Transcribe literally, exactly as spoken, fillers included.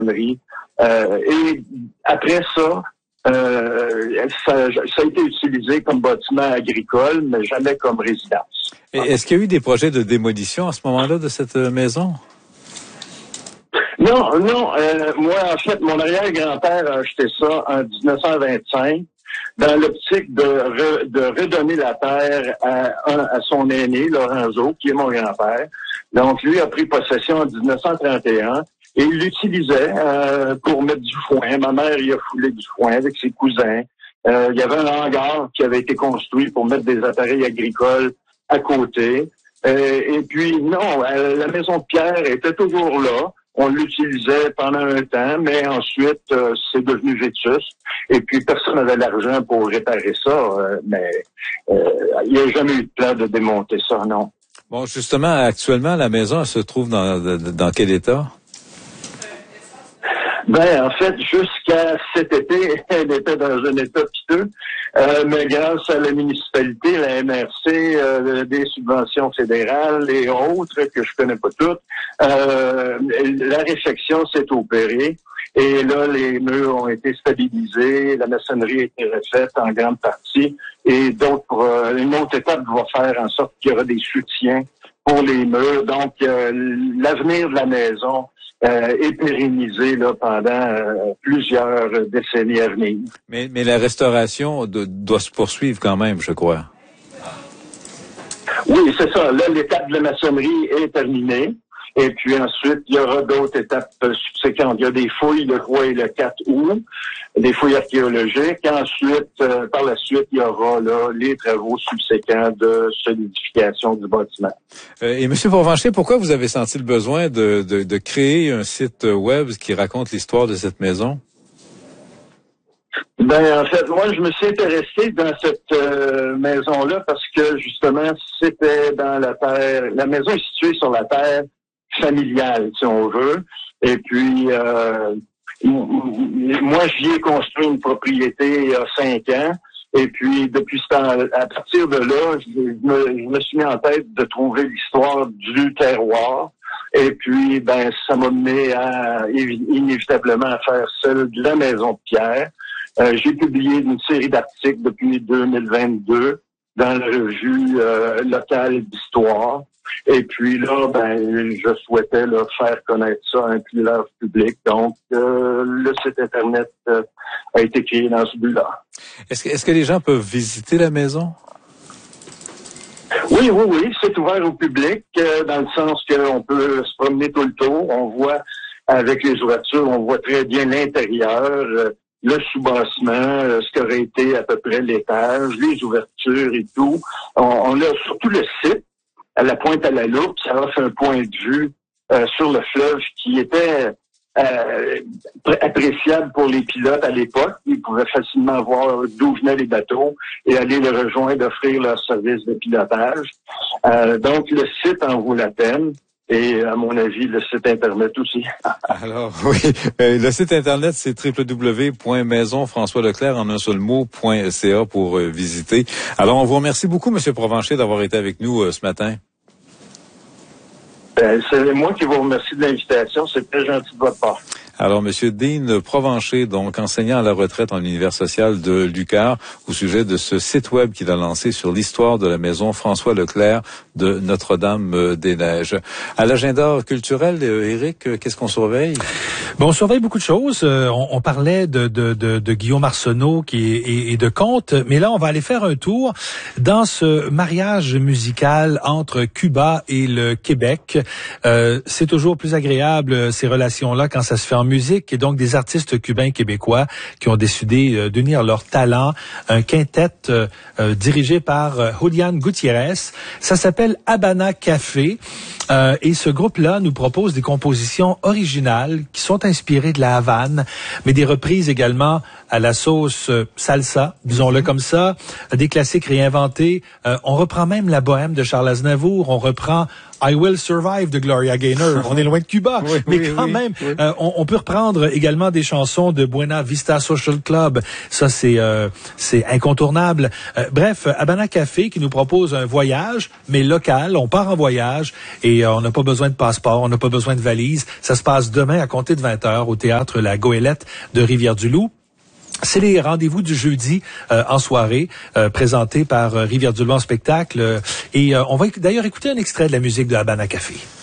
maçonnerie. Euh, et après ça, euh, ça, ça a été utilisé comme bâtiment agricole, mais jamais comme résidence. Et est-ce qu'il y a eu des projets de démolition à ce moment-là de cette maison? Non, non. Euh, moi, en fait, mon arrière-grand-père a acheté ça en dix-neuf cent vingt-cinq dans l'optique de, re, de redonner la terre à, à son aîné, Lorenzo, qui est mon grand-père. Donc, lui a pris possession en dix-neuf cent trente et un et il l'utilisait euh, pour mettre du foin. Ma mère y a foulé du foin avec ses cousins. Euh, il y avait un hangar qui avait été construit pour mettre des appareils agricoles à côté. Euh, et puis, non, euh, la maison de pierre était toujours là. On l'utilisait pendant un temps, mais ensuite, euh, c'est devenu vétus. Et puis, personne n'avait l'argent pour réparer ça. Euh, mais euh, il n'y a jamais eu de plan de démonter ça, non. Bon, justement, actuellement, la maison, elle se trouve dans, dans quel état? Ben, en fait, jusqu'à cet été, elle était dans un état piteux, euh, mais grâce à la municipalité, la M R C, euh, des subventions fédérales et autres que je connais pas toutes, euh, la réfection s'est opérée. Et là, les murs ont été stabilisés, la maçonnerie a été refaite en grande partie, et d'autres, euh, une autre étape va faire en sorte qu'il y aura des soutiens pour les murs. Donc, euh, l'avenir de la maison Euh, est pérennisé là, pendant euh, plusieurs décennies à venir. Mais, mais la restauration de, doit se poursuivre quand même, je crois. Oui, c'est ça. Là, l'étape de la maçonnerie est terminée. Et puis ensuite, il y aura d'autres étapes subséquentes. Il y a des fouilles le trois et le quatre août, des fouilles archéologiques. Ensuite, euh, par la suite, il y aura là les travaux subséquents de solidification du bâtiment. Euh, et M. Provencher, pourquoi vous avez senti le besoin de, de, de créer un site web qui raconte l'histoire de cette maison? Ben, en fait, moi, je me suis intéressé dans cette euh, maison-là parce que, justement, c'était dans la terre... La maison est située sur la terre familiale, si on veut. Et puis, euh, moi, j'y ai construit une propriété il y a cinq ans. Et puis, depuis ce temps, à partir de là, je me, je me suis mis en tête de trouver l'histoire du terroir. Et puis, ben, ça m'a mené à, inévitablement à faire celle de la maison de pierre. Euh, j'ai publié une série d'articles depuis deux mille vingt-deux dans la revue euh, locale d'histoire. Et puis là, ben, je souhaitais là, faire connaître ça à un plus large public. Donc, euh, le site Internet euh, a été créé dans ce but-là. Est-ce que, est-ce que les gens peuvent visiter la maison? Oui, oui, oui. C'est ouvert au public, euh, dans le sens qu'on peut se promener tout le tour. On voit, avec les ouvertures, on voit très bien l'intérieur, euh, le sous-bassement, euh, ce qui aurait été à peu près l'étage, les ouvertures et tout. On, on a surtout le site, à la pointe à la loupe, ça offre un point de vue euh, sur le fleuve qui était euh, appréciable pour les pilotes à l'époque. Ils pouvaient facilement voir d'où venaient les bateaux et aller les rejoindre, offrir leur service de pilotage. Euh, donc, le site en vaut la peine. Et à mon avis, le site Internet aussi. Alors, oui, euh, le site Internet, c'est w w w point maison françois leclerc en un seul mot, .ca pour euh, visiter. Alors, on vous remercie beaucoup, M. Provencher, d'avoir été avec nous euh, ce matin. Ben, c'est moi qui vous remercie de l'invitation. C'est très gentil de votre part. Alors, M. Dean Provencher, donc enseignant à la retraite en univers social de l'U Q A R, au sujet de ce site web qu'il a lancé sur l'histoire de la maison François Leclerc de Notre-Dame-des-Neiges. À l'agenda culturel, Éric, qu'est-ce qu'on surveille? Bon, on surveille beaucoup de choses. Euh, on, on parlait de, de, de, de Guillaume Arsenault qui est, et, et de contes, mais là, on va aller faire un tour dans ce mariage musical entre Cuba et le Québec. Euh, c'est toujours plus agréable, ces relations-là, quand ça se fait en musique, et donc des artistes cubains québécois qui ont décidé euh, d'unir leurs talents, un quintet euh, euh, dirigé par euh, Julian Gutiérrez. Ça s'appelle Habana Café, euh, et ce groupe-là nous propose des compositions originales qui sont inspirées de la Havane, mais des reprises également à la sauce euh, salsa, disons-le comme ça, des classiques réinventés. Euh, on reprend même la bohème de Charles Aznavour, on reprend I Will Survive de Gloria Gaynor. On est loin de Cuba, oui, mais oui, quand oui, même, oui. Euh, on, on peut reprendre également des chansons de Buena Vista Social Club. Ça, c'est euh, c'est incontournable. Euh, bref, Habana Café qui nous propose un voyage, mais local. On part en voyage et et euh, on n'a pas besoin de passeport, on n'a pas besoin de valise. Ça se passe demain à compter de vingt heures au théâtre La Goélette de Rivière-du-Loup. C'est les rendez-vous du jeudi euh, en soirée, euh, présentés par euh, Rivière-du-Loup en spectacle. Euh, et euh, on va éc- d'ailleurs écouter un extrait de la musique de Habana Café.